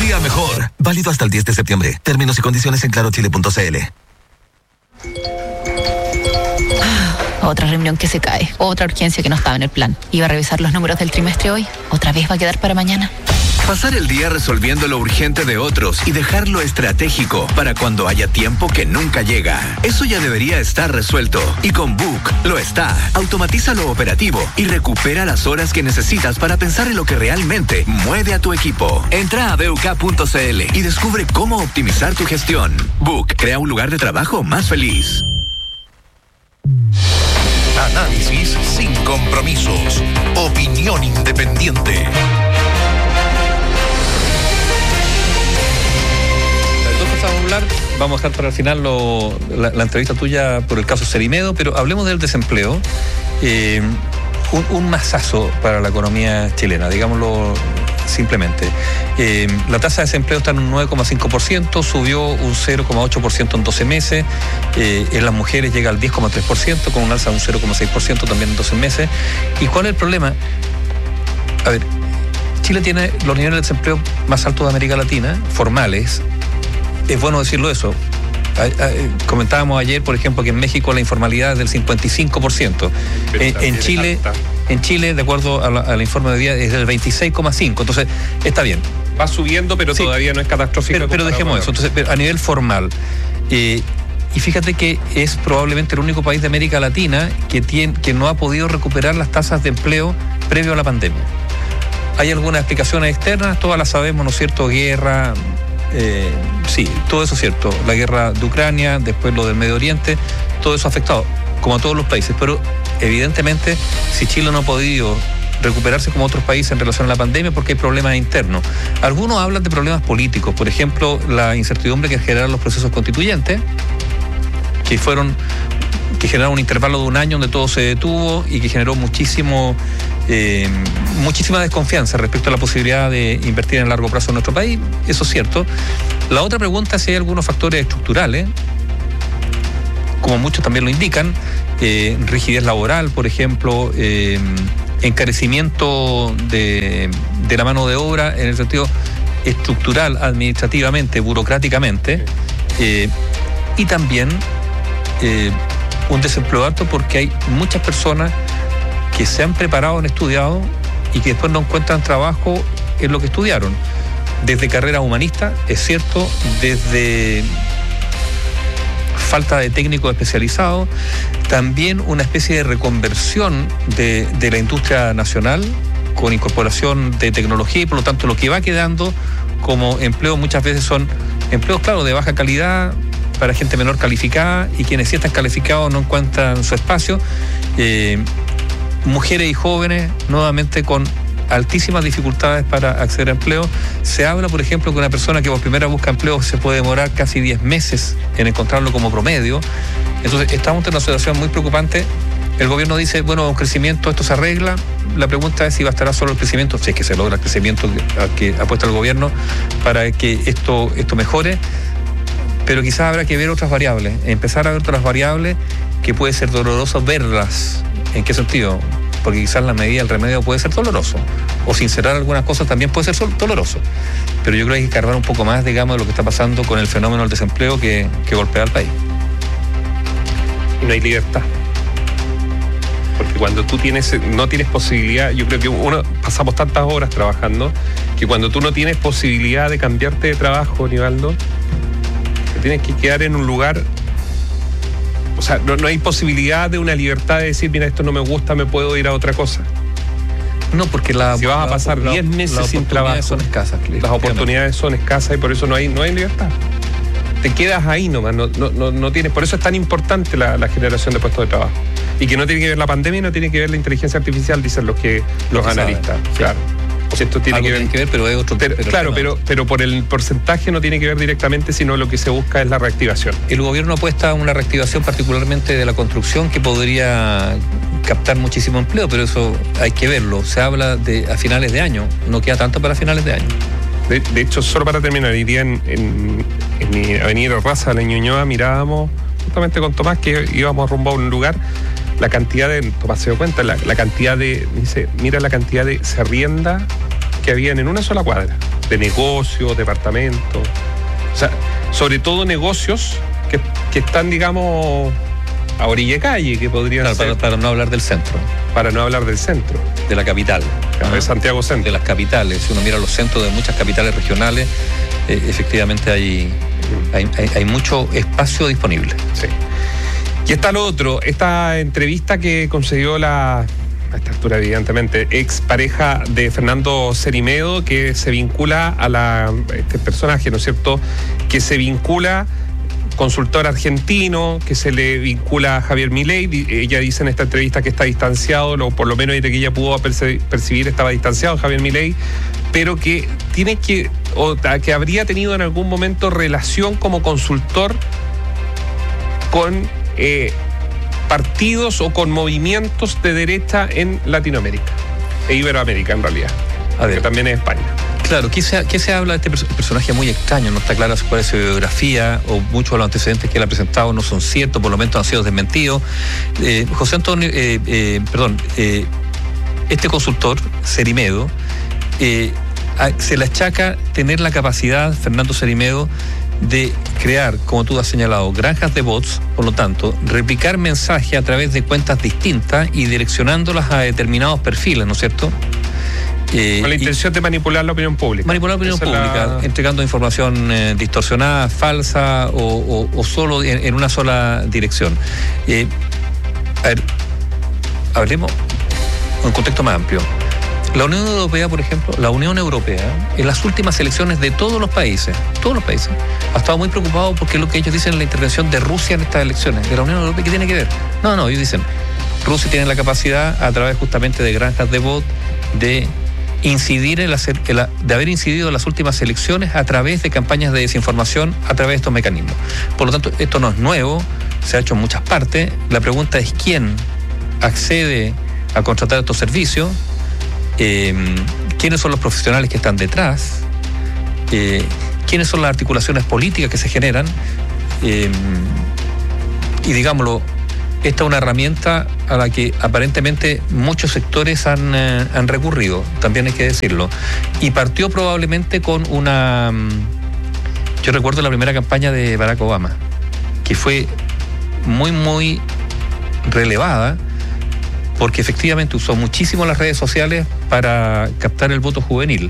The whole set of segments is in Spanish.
día mejor. Válido hasta el 10 de septiembre. Términos y condiciones en clarochile.cl. Otra reunión que se cae. Otra urgencia que no estaba en el plan. Iba a revisar los números del trimestre hoy. ¿Otra vez va a quedar para mañana? Pasar el día resolviendo lo urgente de otros y dejarlo estratégico para cuando haya tiempo que nunca llega. Eso ya debería estar resuelto. Y con Book lo está. Automatiza lo operativo y recupera las horas que necesitas para pensar en lo que realmente mueve a tu equipo. Entra a BUK.cl y descubre cómo optimizar tu gestión. Book crea un lugar de trabajo más feliz. Análisis sin compromisos. Opinión independiente. Vamos a dejar para el final la entrevista tuya por el caso Cerimedo, pero hablemos del desempleo. Un mazazo para la economía chilena, digámoslo simplemente. La tasa de desempleo está en un 9,5%, subió un 0,8% en 12 meses. En las mujeres llega al 10,3%, con un alza de un 0,6% también en 12 meses. ¿Y cuál es el problema? A ver, Chile tiene los niveles de desempleo más altos de América Latina, formales. Es bueno decirlo eso. Comentábamos ayer, por ejemplo, que en México la informalidad es del 55%. En Chile, de acuerdo al informe de día, es del 26,5%. Entonces, está bien. Va subiendo, pero sí, todavía no es catastrófico. Pero dejemos eso. Entonces, a nivel formal. Y fíjate que es probablemente el único país de América Latina que no ha podido recuperar las tasas de empleo previo a la pandemia. Hay algunas explicaciones externas, todas las sabemos, ¿no es cierto? Guerra. Sí, todo eso es cierto. La guerra de Ucrania, después lo del Medio Oriente, todo eso ha afectado, como a todos los países. Pero evidentemente, si Chile no ha podido recuperarse como otros países en relación a la pandemia, porque hay problemas internos. Algunos hablan de problemas políticos, por ejemplo, la incertidumbre que generaron los procesos constituyentes, que generaron un intervalo de un año donde todo se detuvo y que generó muchísima desconfianza respecto a la posibilidad de invertir en largo plazo en nuestro país. Eso es cierto. La otra pregunta es si hay algunos factores estructurales, como muchos también lo indican, rigidez laboral, por ejemplo, encarecimiento de la mano de obra en el sentido estructural, administrativamente, burocráticamente, y también un desempleo alto porque hay muchas personas que se han preparado, han estudiado y que después no encuentran trabajo en lo que estudiaron. Desde carreras humanistas, es cierto, desde falta de técnicos especializados, también una especie de reconversión de la industria nacional con incorporación de tecnología y por lo tanto lo que va quedando como empleo muchas veces son empleos, claro, de baja calidad para gente menor calificada y quienes sí están calificados no encuentran su espacio. Mujeres y jóvenes nuevamente con altísimas dificultades para acceder a empleo. Se habla, por ejemplo, que una persona que por primera busca empleo se puede demorar casi 10 meses en encontrarlo como promedio. Entonces estamos en una situación muy preocupante. El gobierno dice, bueno, un crecimiento, esto se arregla. La pregunta es si bastará solo el crecimiento, si es que se logra el crecimiento al que apuesta el gobierno para que esto mejore. Pero quizás habrá que ver otras variables, empezar a ver otras variables que puede ser doloroso verlas. ¿En qué sentido? Porque quizás la medida, el remedio puede ser doloroso. O sincerar algunas cosas también puede ser doloroso. Pero yo creo que hay que cargar un poco más, digamos, de lo que está pasando con el fenómeno del desempleo que golpea al país. Y no hay libertad. Porque cuando tú no tienes posibilidad, yo creo que pasamos tantas horas trabajando, que cuando tú no tienes posibilidad de cambiarte de trabajo, Nivaldo, te tienes que quedar en un lugar. O sea, no hay posibilidad de una libertad de decir, mira, esto no me gusta, me puedo ir a otra cosa. No, porque si vas a pasar 10 meses sin trabajo, son escasas, las oportunidades son escasas y por eso no hay libertad. Te quedas ahí nomás, no tienes. Por eso es tan importante la generación de puestos de trabajo. Y que no tiene que ver la pandemia, no tiene que ver la inteligencia artificial, dicen los analistas. Sí. Claro. Esto tiene que ver, pero es otro. Pero por el porcentaje no tiene que ver directamente, sino lo que se busca es la reactivación. El gobierno apuesta a una reactivación particularmente de la construcción que podría captar muchísimo empleo, pero eso hay que verlo. Se habla de a finales de año, no queda tanto para finales de año. De hecho, solo para terminar, hoy día en mi avenida Raza, la Ñuñoa, mirábamos justamente con Tomás que íbamos rumbo a un lugar. La cantidad de, Tomás se dio cuenta, la cantidad de, dice, mira la cantidad de se arrienda que habían en una sola cuadra. de negocios, departamentos, o sea, sobre todo negocios que están, digamos, a orilla de calle, que podrían ser. Para no hablar del centro. Para no hablar del centro. De la capital. De Santiago Centro. De las capitales. Si uno mira los centros de muchas capitales regionales, efectivamente hay mucho espacio disponible. Sí. Y está lo otro, esta entrevista que concedió a esta altura evidentemente, ex pareja de Fernando Cerimedo, que se vincula a este personaje, ¿no es cierto?, que se vincula, consultor argentino, que se le vincula a Javier Milei. Ella dice en esta entrevista que está distanciado, por lo menos desde que ella pudo percibir, estaba distanciado Javier Milei, pero que que habría tenido en algún momento relación como consultor con partidos o con movimientos de derecha en Latinoamérica e Iberoamérica, en realidad, que también es España. Claro, ¿qué se habla de este personaje muy extraño? No está clara cuál es su biografía, o muchos de los antecedentes que él ha presentado no son ciertos, por lo menos han sido desmentidos. José Antonio, este consultor, Cerimedo, se le achaca tener la capacidad, Fernando Cerimedo, de crear, como tú has señalado, granjas de bots, por lo tanto, replicar mensajes a través de cuentas distintas y direccionándolas a determinados perfiles, ¿no es cierto? Con la intención de manipular la opinión pública. Manipular la opinión pública, entregando información distorsionada, falsa o solo en una sola dirección. A ver, hablemos en un contexto más amplio. La Unión Europea, por ejemplo, en las últimas elecciones de todos los países, ha estado muy preocupado porque es lo que ellos dicen en la intervención de Rusia en estas elecciones. ¿De la Unión Europea qué tiene que ver? No, ellos dicen, Rusia tiene la capacidad, a través justamente de granjas de bot, de incidir de haber incidido en las últimas elecciones a través de campañas de desinformación, a través de estos mecanismos. Por lo tanto, esto no es nuevo, se ha hecho en muchas partes. La pregunta es quién accede a contratar estos servicios, quiénes son los profesionales que están detrás, quiénes son las articulaciones políticas que se generan, y digámoslo, esta es una herramienta a la que aparentemente muchos sectores han recurrido, también hay que decirlo, y partió probablemente con yo recuerdo la primera campaña de Barack Obama, que fue muy, muy relevada, porque efectivamente usó muchísimo las redes sociales para captar el voto juvenil.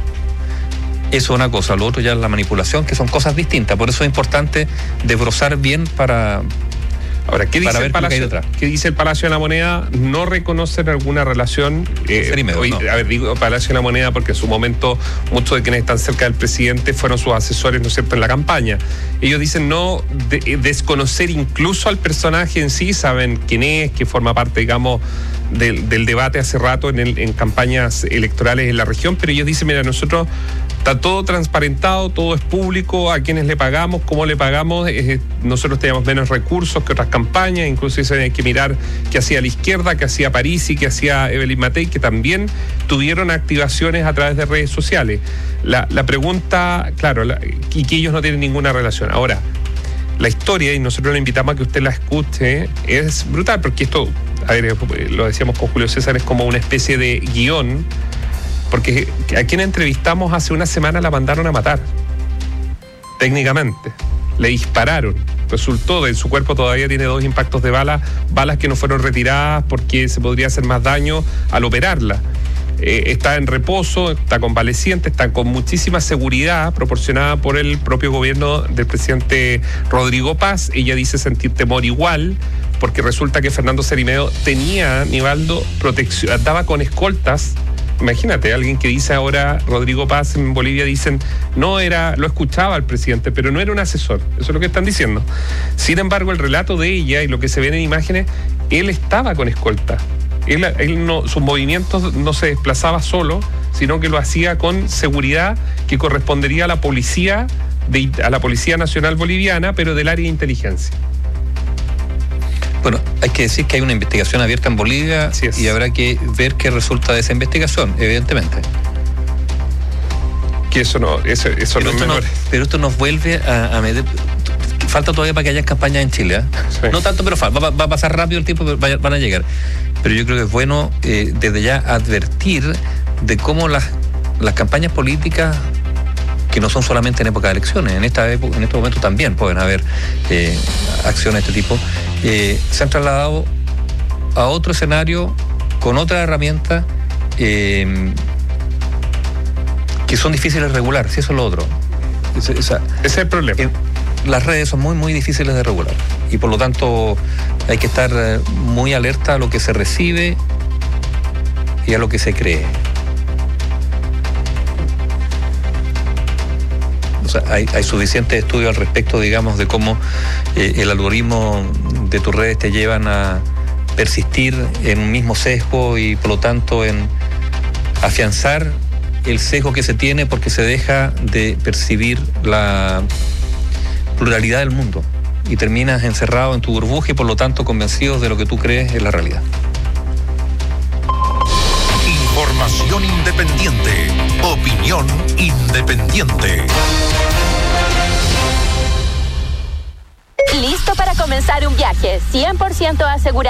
Eso es una cosa, lo otro ya es la manipulación, que son cosas distintas, por eso es importante desbrozar bien para... Ahora, ¿qué dice el Palacio de la Moneda? No reconocen alguna relación. Digo Palacio de la Moneda porque en su momento muchos de quienes están cerca del presidente fueron sus asesores, ¿no es cierto?, en la campaña. Ellos dicen desconocer incluso al personaje en sí, saben quién es, que forma parte, digamos, del debate hace rato en campañas electorales en la región, pero ellos dicen, mira, nosotros está todo transparentado, todo es público, a quienes le pagamos, cómo le pagamos, nosotros teníamos menos recursos que otras campañas, incluso hay que mirar qué hacía la izquierda, qué hacía Parisi, qué hacía Evelyn Matei, que también tuvieron activaciones a través de redes sociales. La pregunta, claro, y que ellos no tienen ninguna relación. Ahora, la historia, y nosotros le invitamos a que usted la escuche, es brutal, porque esto, a ver, lo decíamos con Julio César, es como una especie de guión, porque a quien entrevistamos hace una semana la mandaron a matar, técnicamente. Le dispararon. Resultó, en su cuerpo todavía tiene 2 impactos de balas que no fueron retiradas porque se podría hacer más daño al operarla. Está en reposo, está convaleciente, está con muchísima seguridad proporcionada por el propio gobierno del presidente Rodrigo Paz. Ella dice sentir temor igual, porque resulta que Fernando Cerimedo tenía, Nivaldo, protección, andaba con escoltas. Imagínate, alguien que dice ahora, Rodrigo Paz en Bolivia, dicen, lo escuchaba al presidente, pero no era un asesor. Eso es lo que están diciendo. Sin embargo, el relato de ella y lo que se ven en imágenes, él estaba con escolta. Él no, sus movimientos no se desplazaba solo, sino que lo hacía con seguridad que correspondería a la Policía Nacional Boliviana, pero del área de inteligencia. Bueno, hay que decir que hay una investigación abierta en Bolivia y habrá que ver qué resulta de esa investigación, evidentemente. Que eso no es menor. Pero esto nos vuelve a meter... Falta todavía para que haya campañas en Chile, ¿eh? Sí. No tanto, pero va a pasar rápido el tiempo, pero van a llegar. Pero yo creo que es bueno desde ya advertir de cómo las campañas políticas que no son solamente en época de elecciones, en este momento también pueden haber acciones de este tipo, se han trasladado a otro escenario con otras herramientas que son difíciles de regular, si eso es lo otro. Ese es el problema. Las redes son muy, muy difíciles de regular y por lo tanto hay que estar muy alerta a lo que se recibe y a lo que se cree. O sea, hay suficientes estudios al respecto, digamos, de cómo el algoritmo de tus redes te llevan a persistir en un mismo sesgo y por lo tanto en afianzar el sesgo que se tiene porque se deja de percibir la pluralidad del mundo y terminas encerrado en tu burbuja y por lo tanto convencido de lo que tú crees es la realidad. Información independiente. Opinión independiente. ¿Listo para comenzar un viaje 100% asegurado?